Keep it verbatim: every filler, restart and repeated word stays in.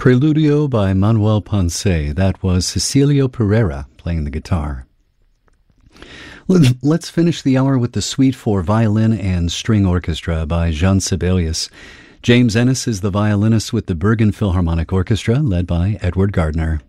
Preludio by Manuel Ponce. That was Cecilio Pereira playing the guitar. Let's finish the hour with the Suite for Violin and String Orchestra by Jean Sibelius. James Ennis is the violinist with the Bergen Philharmonic Orchestra, led by Edward Gardner.